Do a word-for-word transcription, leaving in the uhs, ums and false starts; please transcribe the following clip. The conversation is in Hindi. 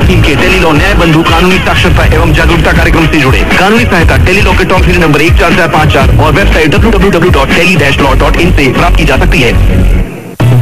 स्कीम के टेलीलॉ न्याय बंधु कानूनी साक्षरता एवं जागरूकता कार्यक्रम से जुड़े। कानूनी सहायता टेलीलॉ के टोल फ्री नंबर एक चार चार पाँच चार और website W W W dot tele dash law dot in से प्राप्त की जा सकती है।